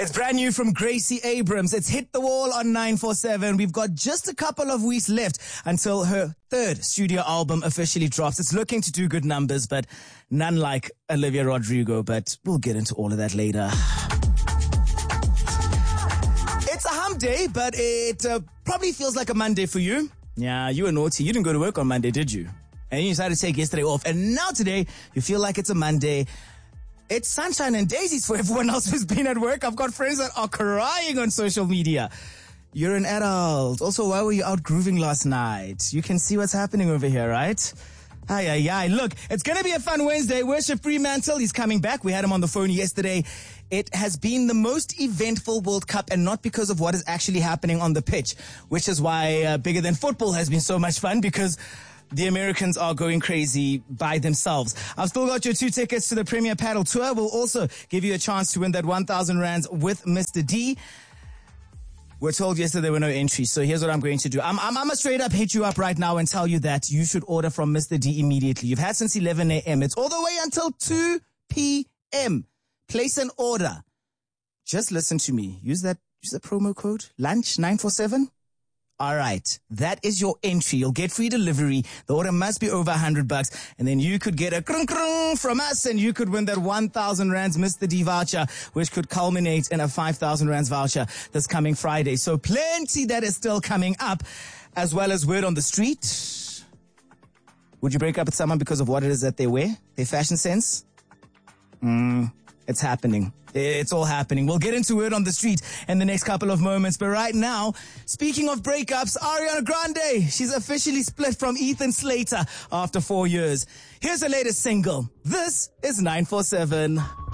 It's brand new from Gracie Abrams. It's hit the wall on 947. We've got just a couple of weeks left until her third studio album officially drops. It's looking to do good numbers, but none like Olivia Rodrigo. But we'll get into all of that later. It's a hump day, but it probably feels like a Monday for you. Yeah, you were naughty. You didn't go to work on Monday, did you? And you decided to take yesterday off. And now today, you feel like it's a Monday. It's sunshine and daisies for everyone else who's been at work. I've got friends that are crying on social media. You're an adult. Also, why were you out grooving last night? You can see what's happening over here, right? Aye. Look, it's going to be a fun Wednesday. Worship Fremantle, he's coming back. We had him on the phone yesterday. It has been the most eventful World Cup, and not because of what is actually happening on the pitch, which is why Bigger Than Football has been so much fun, because the Americans are going crazy by themselves. I've still got your 2 tickets to the Premier Paddle Tour. We'll also give you a chance to win that 1,000 rands with Mr. D. We're told yesterday there were no entries, so here's what I'm going to do. I'm going to straight up hit you up right now and tell you that you should order from Mr. D immediately. You've had since 11 a.m. It's all the way until 2 p.m. Place an order. Just listen to me. Use the promo code LUNCH947. All right. That is your entry. You'll get free delivery. The order must be over $100. And then you could get a krung from us, and you could win that 1,000 rands Mr. D voucher, which could culminate in a 5,000 rands voucher this coming Friday. So plenty that is still coming up, as well as word on the street. Would you break up with someone because of what it is that they wear? Their fashion sense? It's happening. It's all happening. We'll get into it on the street in the next couple of moments. But right now, speaking of breakups, Ariana Grande, she's officially split from Ethan Slater after 4 years. Here's her latest single. This is 947.